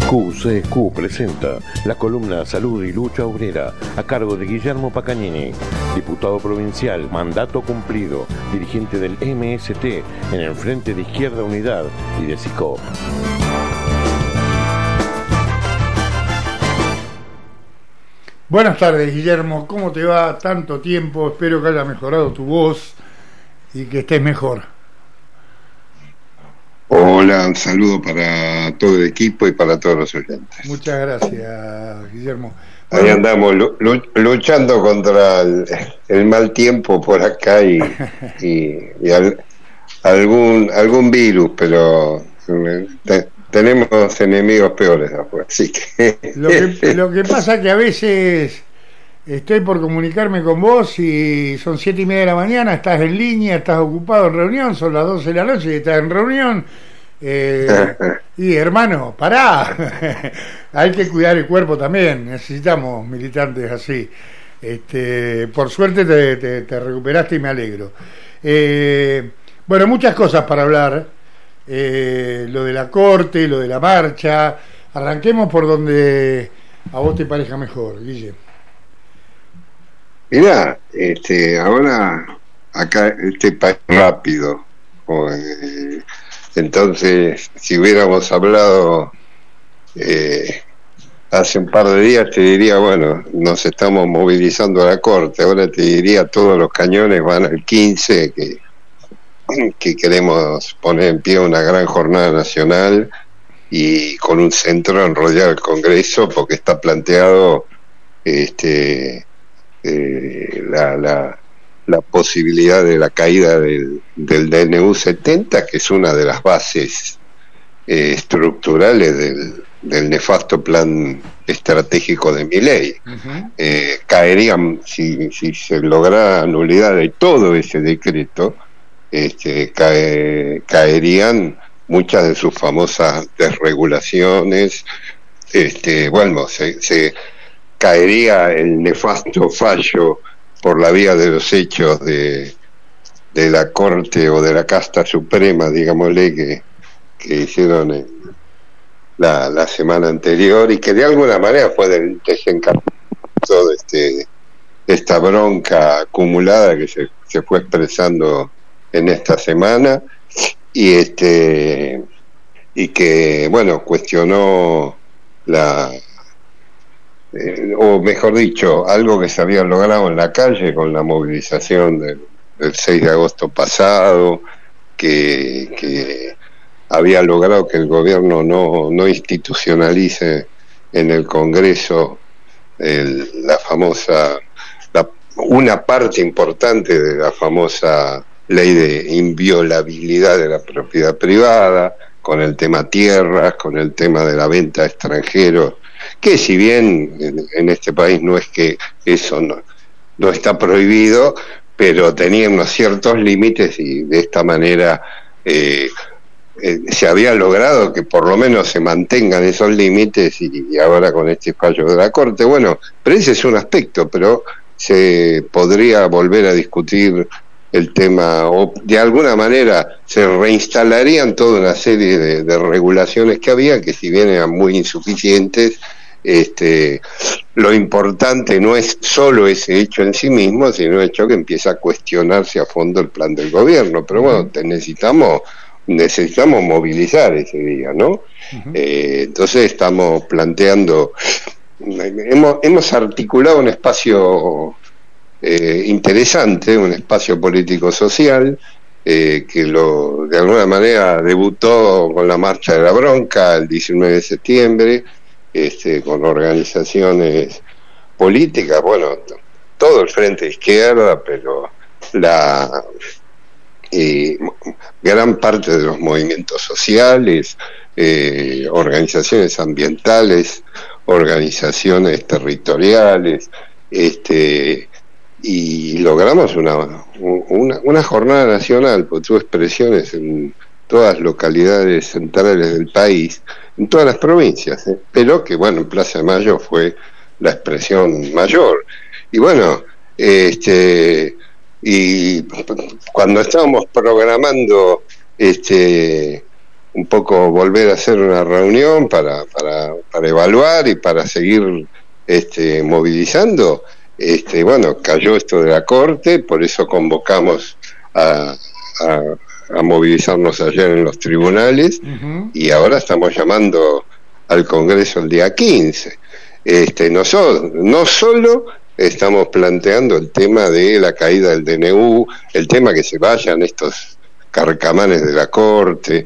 QCQ presenta la columna Salud y Lucha Obrera a cargo de Guillermo Pacagnini, diputado provincial, mandato cumplido, dirigente del MST en el Frente de Izquierda Unidad y de SICOP. Buenas tardes, Guillermo, ¿cómo te va? Tanto tiempo, espero que haya mejorado tu voz y que estés mejor. Hola, un saludo para todo el equipo y para todos los oyentes. Muchas gracias, Guillermo. Ahí andamos luchando contra el mal tiempo por acá y algún virus, pero tenemos enemigos peores afuera, así que... Lo que pasa es que a veces estoy por comunicarme con vos y son 7:30 de la mañana, estás en línea, estás ocupado en reunión, son las 12 de la noche y estás en reunión. Y hermano, pará. Hay que cuidar el cuerpo también, necesitamos militantes así. Por suerte te recuperaste y me alegro. Bueno, muchas cosas para hablar. Lo de la corte, lo de la marcha. Arranquemos por donde a vos te parezca mejor, Guille. Mirá, ahora acá este país rápido. Entonces, si hubiéramos hablado hace un par de días, te diría, bueno, nos estamos movilizando a la corte. Ahora te diría, todos los cañones van al 15, que queremos poner en pie una gran jornada nacional y con un centro en rodear el Congreso, porque está planteado la posibilidad de la caída del DNU 70, que es una de las bases estructurales del nefasto plan estratégico de Milei. Uh-huh. Caerían, si se lograra nulidad de todo ese decreto, caerían muchas de sus famosas desregulaciones, bueno, se caería el nefasto fallo por la vía de los hechos de la Corte o de la Casta Suprema, digámosle, que hicieron la semana anterior y que de alguna manera fue del desencargo de esta bronca acumulada que se fue expresando en esta semana y que, bueno, cuestionó o mejor dicho, algo que se había logrado en la calle con la movilización del 6 de agosto pasado, que había logrado que el gobierno no institucionalice en el Congreso una parte importante de la famosa ley de inviolabilidad de la propiedad privada, con el tema tierras, con el tema de la venta a extranjeros, que si bien en este país no es que eso no está prohibido, pero tenía unos ciertos límites y de esta manera se había logrado que por lo menos se mantengan esos límites y ahora con este fallo de la Corte, bueno, pero ese es un aspecto, pero se podría volver a discutir el tema, o de alguna manera se reinstalarían toda una serie de regulaciones que había, que si bien eran muy insuficientes, lo importante no es solo ese hecho en sí mismo, sino el hecho que empieza a cuestionarse a fondo el plan del gobierno. Pero bueno, necesitamos movilizar ese día, ¿no? Uh-huh. Entonces estamos planteando, hemos articulado un espacio interesante, un espacio político-social, que de alguna manera debutó con la Marcha de la Bronca el 19 de septiembre, con organizaciones políticas, bueno, todo el Frente de Izquierda, pero gran parte de los movimientos sociales, organizaciones ambientales, organizaciones territoriales, y logramos una jornada nacional, por tus expresiones, en todas las localidades centrales del país, en todas las provincias, pero que bueno, en Plaza de Mayo fue la expresión mayor. Y bueno, y cuando estábamos programando un poco volver a hacer una reunión para evaluar y para seguir movilizando. Bueno, cayó esto de la Corte, por eso convocamos a movilizarnos ayer en los tribunales, y ahora estamos llamando al Congreso el día 15. No solo estamos planteando el tema de la caída del DNU, el tema que se vayan estos carcamanes de la Corte,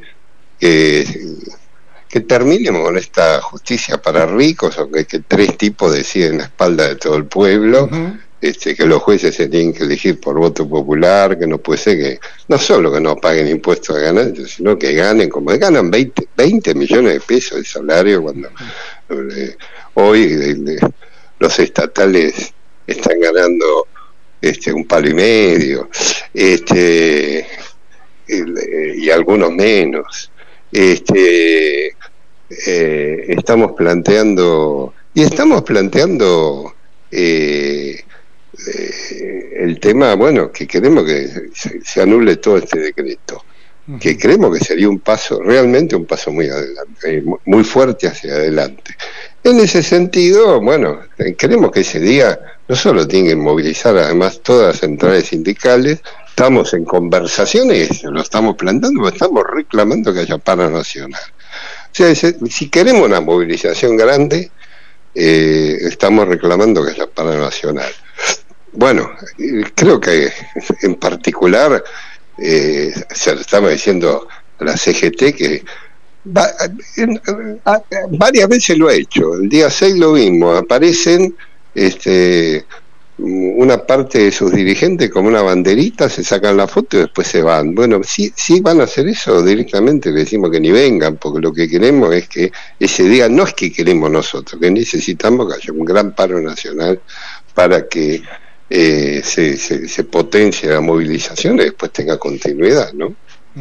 que terminemos con esta justicia para ricos, aunque que 3 tipos deciden a espalda de todo el pueblo, que los jueces se tienen que elegir por voto popular, que no puede ser que, no solo que no paguen impuestos de ganancias, sino que ganen, como ganan 20 millones de pesos de salario, cuando hoy los estatales están ganando 1,5 palos, y algunos menos. Estamos planteando el tema, bueno, que queremos que se anule todo este decreto, que creemos que sería realmente un paso muy adelante, muy fuerte hacia adelante. En ese sentido, bueno, queremos que ese día no solo tienen que movilizar además todas las centrales sindicales, estamos en conversaciones, lo estamos planteando, estamos reclamando que haya paro nacional. O sea, si queremos una movilización grande, estamos reclamando que haya paro nacional. Bueno, creo que en particular se lo estamos diciendo a la CGT que varias veces lo ha hecho. El día 6 lo vimos, aparecen una parte de sus dirigentes como una banderita, se sacan la foto y después se van. Bueno, sí van a hacer eso, directamente le decimos que ni vengan, porque lo que queremos es que ese día, no es que queremos nosotros, que necesitamos que haya un gran paro nacional para que se potencie la movilización y después tenga continuidad, ¿no?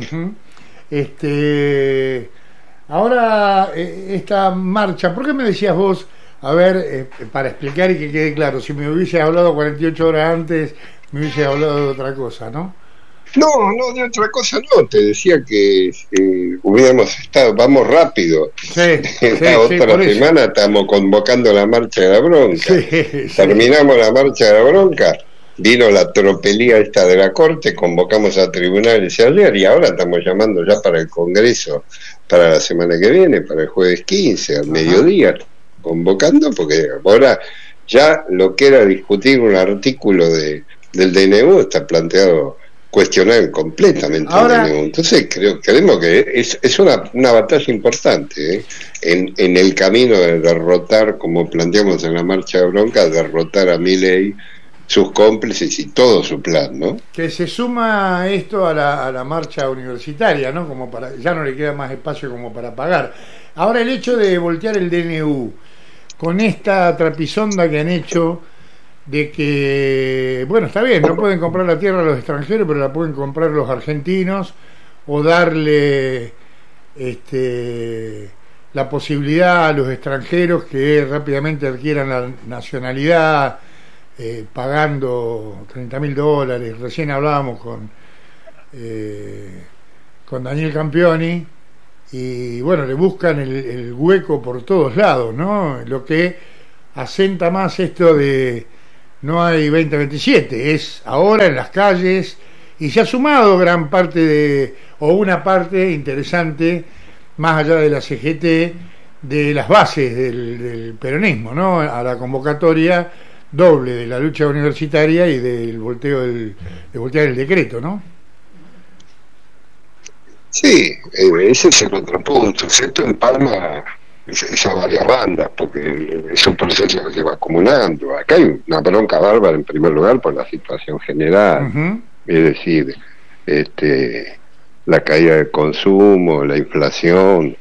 Ahora, esta marcha, ¿por qué me decías vos? A ver, para explicar y que quede claro, si me hubiese hablado 48 horas antes, me hubiese hablado de otra cosa, ¿no? No, de otra cosa no, te decía que hubiéramos estado, vamos rápido. La otra semana estamos convocando la marcha de la bronca. Terminamos la marcha de la bronca, vino la tropelía esta de la Corte, convocamos a tribunales ayer y ahora estamos llamando ya para el Congreso para la semana que viene, para el jueves 15, al mediodía, convocando, porque ahora ya lo que era discutir un artículo del DNU está planteado cuestionar completamente ahora, el DNU. Entonces creemos que es una batalla importante en el camino de derrotar, como planteamos en la marcha de bronca, derrotar a Milei, sus cómplices y todo su plan, ¿no? Que se suma esto a la marcha universitaria, ¿no? Como ya no le queda más espacio como para pagar. Ahora, el hecho de voltear el DNU con esta trapisonda que han hecho de que, bueno, está bien, no pueden comprar la tierra a los extranjeros, pero la pueden comprar los argentinos, o darle la posibilidad a los extranjeros que rápidamente adquieran la nacionalidad, pagando $30.000. Recién hablábamos con Daniel Campioni, y bueno, le buscan el hueco por todos lados, ¿no? Lo que asenta más esto de no hay 2027, es ahora en las calles, y se ha sumado gran parte o una parte interesante, más allá de la CGT, de las bases del peronismo, ¿no? A la convocatoria doble de la lucha universitaria y del de voltear el decreto, ¿no? Sí, ese es el otro punto. Esto empalma esas varias bandas, porque es un proceso que se va acumulando. Acá hay una bronca bárbara, en primer lugar, por la situación general. Es decir, la caída del consumo, la inflación,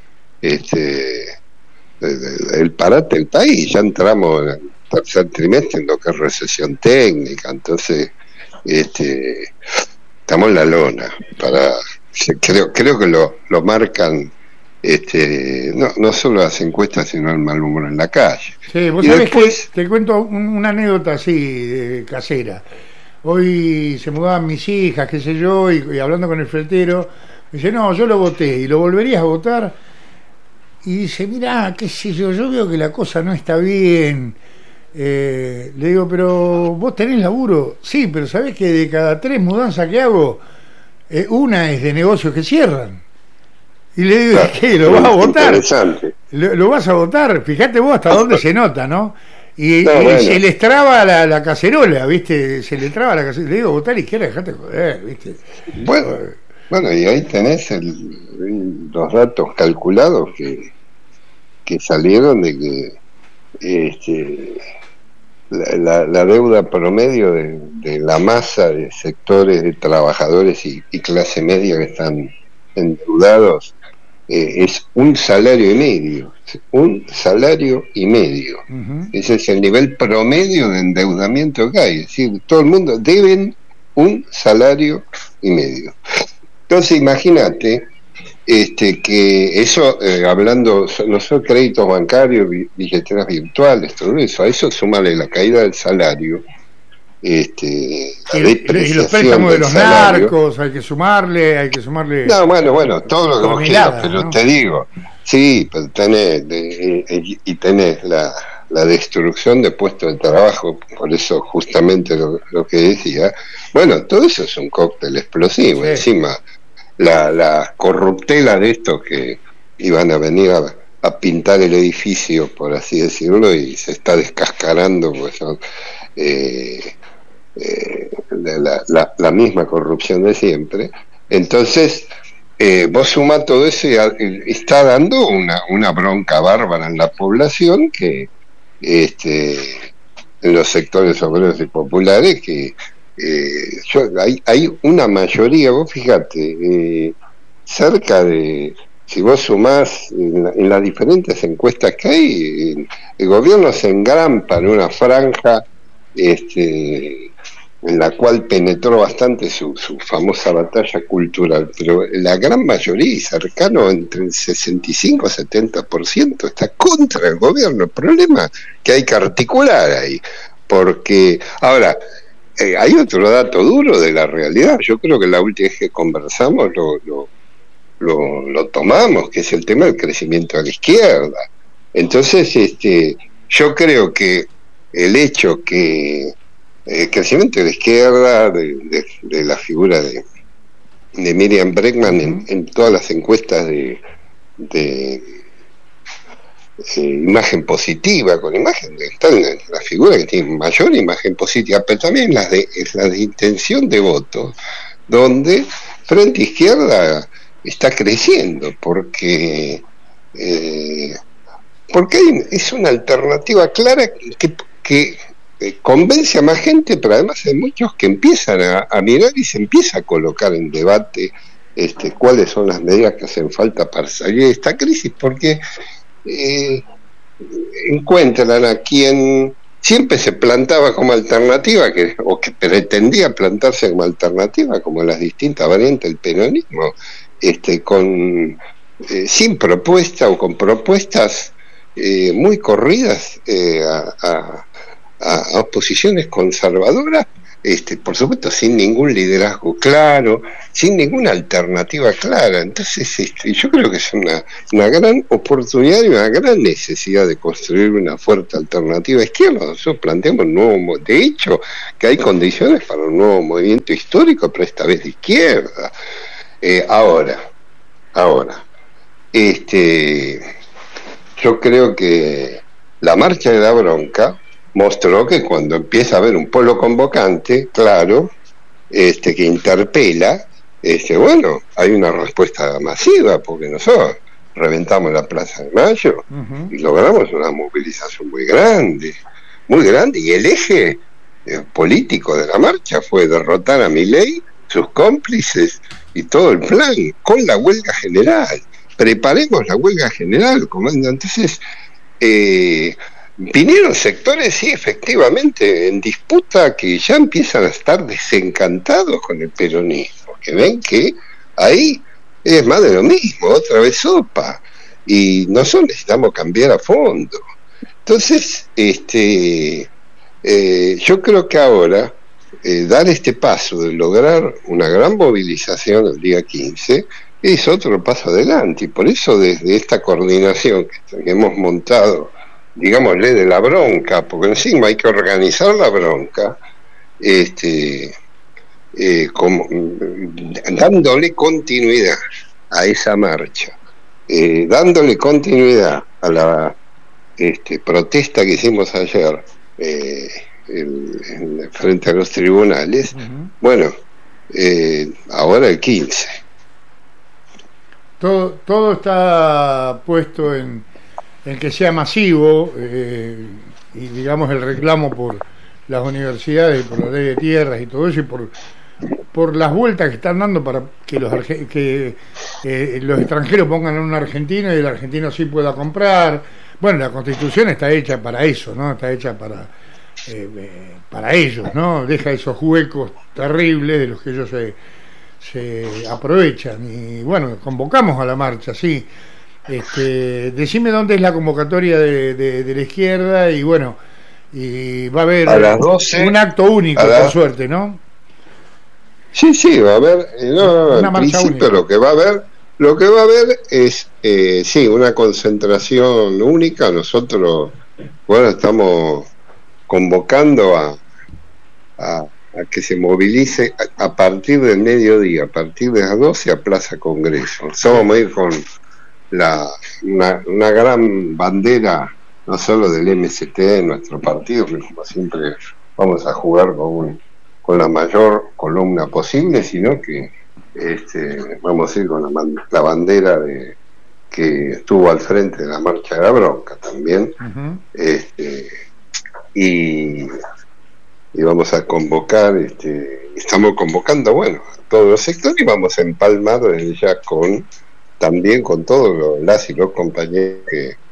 el parate del país. Ya entramos en el tercer trimestre en lo que es recesión técnica, entonces estamos en la lona. Creo que lo marcan no solo las encuestas, sino el mal humor en la calle. Sí, vos sabés después... que te cuento una anécdota así casera. Hoy se mudaban mis hijas, qué sé yo, y hablando con el fletero, Dice, no, yo lo voté, ¿y lo volverías a votar? Y dice, mirá, qué sé yo veo que la cosa no está bien. Le digo, pero vos tenés laburo. Sí, pero sabés que de cada 3 mudanzas que hago, una es de negocios que cierran. Y le digo, Claro, ¿qué? ¿Lo vas a votar? interesante. ¿Lo vas a votar? Fíjate vos hasta dónde se nota, ¿no? Y bueno. se les traba la cacerola, ¿viste? Se le traba la cacerola. Le digo, votar a la izquierda, dejate joder, ¿viste? Bueno, y ahí tenés los datos calculados que salieron de que la deuda promedio de la masa de sectores de trabajadores y clase media que están endeudados es un salario y medio. Uh-huh. Ese es el nivel promedio de endeudamiento que hay. Es decir, todo el mundo deben un salario y medio. Entonces, imagínate que eso, hablando no solo créditos bancarios, billeteras virtuales, todo eso, a eso súmale la caída del salario, la y los préstamos de los narcos, hay que sumarle. No, bueno, todo lo que vos quieras, pero ¿no? te digo, sí, pero tenés la destrucción de puestos de trabajo, por eso justamente lo que decía. Bueno, todo eso es un cóctel explosivo. Sí. Encima la corruptela de estos que iban a venir a pintar el edificio, por así decirlo, y se está descascarando, pues son la misma corrupción de siempre. Entonces vos sumás todo eso y está dando una bronca bárbara en la población, que en los sectores obreros y populares, que hay una mayoría. Vos fíjate, cerca de, si vos sumás en las diferentes encuestas que hay, el gobierno se engrampa en una franja en la cual penetró bastante su famosa batalla cultural, pero la gran mayoría, cercano entre el 65 y 70%, está contra el gobierno. El problema que hay que articular ahí, porque ahora hay otro dato duro de la realidad. Yo creo que la última vez que conversamos lo tomamos, que es el tema del crecimiento de la izquierda. Entonces, yo creo que el hecho que el crecimiento de la izquierda, de la figura de Miriam Bregman en todas las encuestas de imagen positiva, con imagen de la figura que tiene mayor imagen positiva, pero también las de intención de voto, donde Frente Izquierda está creciendo, porque es una alternativa clara que convence a más gente, pero además hay muchos que empiezan a mirar y se empieza a colocar en debate cuáles son las medidas que hacen falta para salir de esta crisis, porque encuentran a quien siempre se plantaba como alternativa, o que pretendía plantarse como alternativa, como las distintas variantes del peronismo, sin propuesta o con propuestas muy corridas a posiciones conservadoras, por supuesto sin ningún liderazgo claro, sin ninguna alternativa clara. Entonces yo creo que es una gran oportunidad y una gran necesidad de construir una fuerte alternativa izquierda. Nosotros planteamos un nuevo, de hecho que hay condiciones para un nuevo movimiento histórico, pero esta vez de izquierda. Ahora yo creo que la marcha de la bronca mostró que cuando empieza a haber un polo convocante, claro, que interpela, bueno, hay una respuesta masiva, porque nosotros reventamos la Plaza de Mayo y logramos una movilización muy grande, y el eje político de la marcha fue derrotar a Milei, sus cómplices y todo el plan, con la huelga general. Preparemos la huelga general, comando. Entonces, vinieron sectores, sí, efectivamente, en disputa, que ya empiezan a estar desencantados con el peronismo, que ven que ahí es más de lo mismo, otra vez sopa, y nosotros necesitamos cambiar a fondo. Entonces, yo creo que ahora dar este paso de lograr una gran movilización el día 15 es otro paso adelante, y por eso desde esta coordinación que hemos montado, digámosle de la bronca, porque encima hay que organizar la bronca, dándole continuidad a esa marcha, dándole continuidad a la protesta que hicimos ayer frente a los tribunales. Bueno, ahora el 15. Todo está puesto en que sea masivo, y digamos el reclamo por las universidades, por la ley de tierras y todo eso, y por las vueltas que están dando para que los extranjeros pongan en un argentino y el argentino sí pueda comprar. Bueno, la Constitución está hecha para eso, ¿no? Está hecha para ellos, ¿no? Deja esos huecos terribles de los que ellos se aprovechan. Y bueno, convocamos a la marcha, sí. Decime dónde es la convocatoria de la izquierda, y bueno, y va a haber a las 12, un acto único, por suerte, ¿no? Sí, va a haber, una marcha principio única. Lo que va a haber es, sí, una concentración única. Nosotros, bueno, estamos convocando a que se movilice a partir del mediodía, a partir de las 12 a Plaza Congreso. Nosotros vamos a ir con una gran bandera, no solo del MST, nuestro partido, que como siempre vamos a jugar con la mayor columna posible, sino que vamos a ir con la bandera que estuvo al frente de la marcha de la bronca también. Y vamos a convocar, estamos convocando, bueno, a todos los sectores, y vamos a empalmar desde ya también con todos las y los compañeros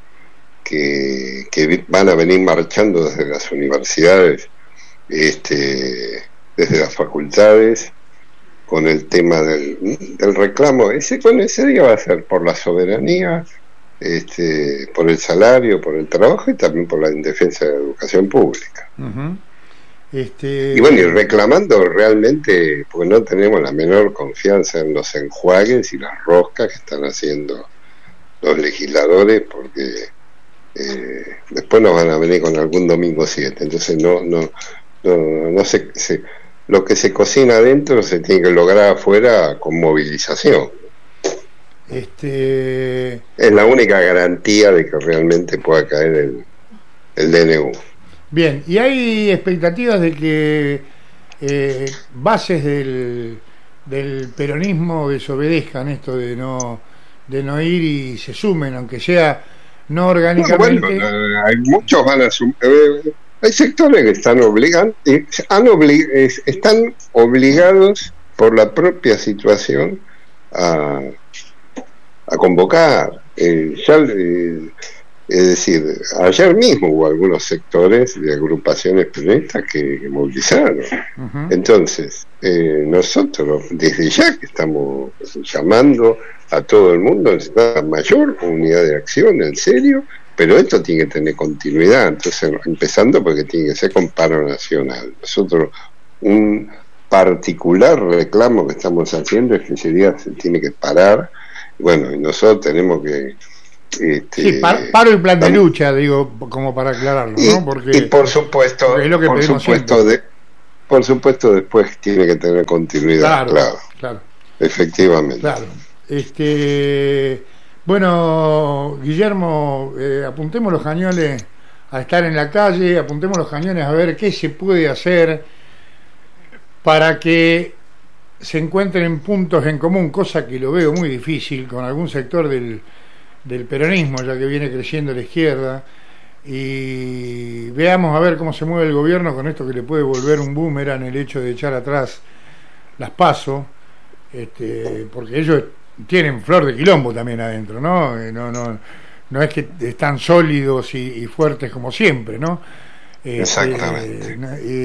que van a venir marchando desde las universidades, desde las facultades, con el tema del reclamo. Ese día va a ser por la soberanía, por el salario, por el trabajo, y también por la defensa de la educación pública. Y bueno, y reclamando realmente, porque no tenemos la menor confianza en los enjuagues y las roscas que están haciendo los legisladores, porque después nos van a venir con algún domingo 7. Entonces no sé, lo que se cocina adentro se tiene que lograr afuera con movilización. Es la única garantía de que realmente pueda caer el DNU. Bien, y hay expectativas de que bases del peronismo desobedezcan esto de no ir y se sumen, aunque sea no orgánicamente. Bueno, hay muchos van a hay sectores que están están obligados por la propia situación a convocar. Es decir, ayer mismo hubo algunos sectores de agrupaciones peronistas que movilizaron. Entonces, nosotros desde ya que estamos llamando a todo el mundo a necesitar mayor unidad de acción, en serio, pero esto tiene que tener continuidad. Entonces, empezando porque tiene que ser con paro nacional. Nosotros, un particular reclamo que estamos haciendo es que ese día se tiene que parar. Bueno, y nosotros tenemos que sí, paro y plan de lucha, digo, como para aclararlo, ¿no? Porque por supuesto, es lo que por supuesto después tiene que tener continuidad, claro. Efectivamente. Claro. Bueno, Guillermo, apuntemos los cañones a estar en la calle, apuntemos los cañones a ver qué se puede hacer para que se encuentren puntos en común, cosa que lo veo muy difícil con algún sector del peronismo, ya que viene creciendo la izquierda, y veamos a ver cómo se mueve el gobierno con esto que le puede volver un boomerang, el hecho de echar atrás las PASO, porque ellos tienen flor de quilombo también adentro, ¿no? No es que están sólidos y fuertes como siempre, ¿no? Exactamente.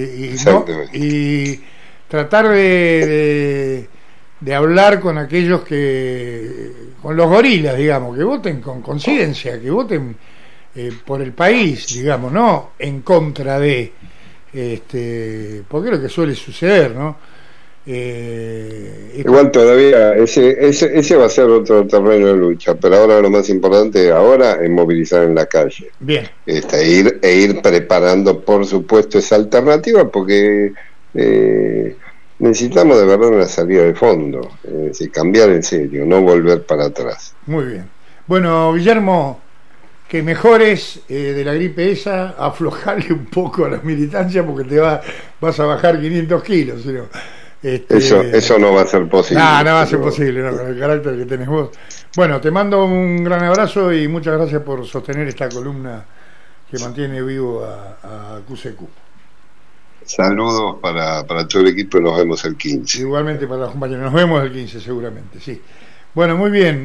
Y tratar de hablar con aquellos con los gorilas, digamos, que voten con conciencia, que voten por el país, digamos, no en contra de, porque es lo que suele suceder, ¿no? Igual todavía ese va a ser otro terreno de lucha, pero ahora lo más importante ahora es movilizar en la calle. Bien. Ir preparando, por supuesto, esa alternativa, porque necesitamos de verdad una salida de fondo, es decir, cambiar en serio, no volver para atrás. Muy bien. Bueno, Guillermo, que mejores de la gripe esa, aflojarle un poco a la militancia, porque vas a bajar 500 kilos, ¿no? Eso no va a ser posible. No va a ser posible, no, con el carácter que tenés vos. Bueno, te mando un gran abrazo y muchas gracias por sostener esta columna que mantiene vivo a QCQ. Saludos para todo el equipo y nos vemos el 15. Igualmente para los compañeros, nos vemos el 15 seguramente, sí. Bueno, muy bien.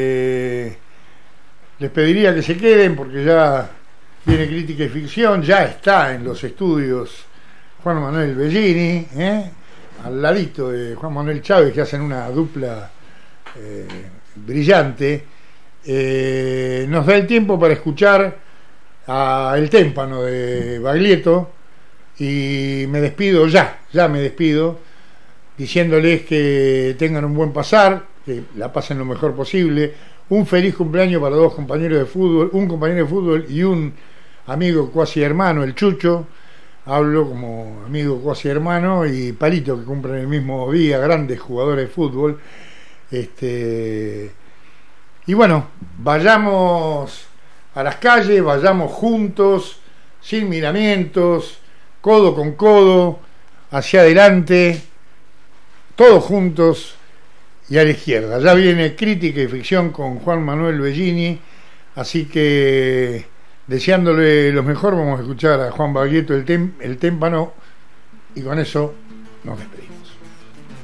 Les pediría que se queden porque ya viene Crítica y Ficción, ya está en los estudios Juan Manuel Bellini, al ladito de Juan Manuel Chávez, que hacen una dupla brillante. Nos da el tiempo para escuchar a El Témpano de Baglietto y me despido ya me despido diciéndoles que tengan un buen pasar, que la pasen lo mejor posible, un feliz cumpleaños para dos compañeros de fútbol, un compañero de fútbol y un amigo cuasi hermano, el Chucho. Hablo como amigo cuasi hermano, y Palito, que cumplen el mismo día, grandes jugadores de fútbol. Y bueno, vayamos a las calles, vayamos juntos, sin miramientos, codo con codo, hacia adelante, todos juntos y a la izquierda. Ya viene Crítica y Ficción con Juan Manuel Bellini, así que deseándole lo mejor, vamos a escuchar a Juan Baglietto, el Témpano, y con eso nos despedimos.